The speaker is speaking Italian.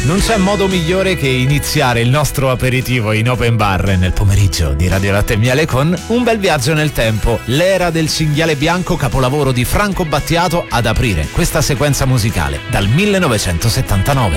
Non c'è modo migliore che iniziare il nostro aperitivo in open bar nel pomeriggio di Radio Latte e Miele con un bel viaggio nel tempo. L'era del cinghiale bianco, capolavoro di Franco Battiato, ad aprire questa sequenza musicale dal 1979.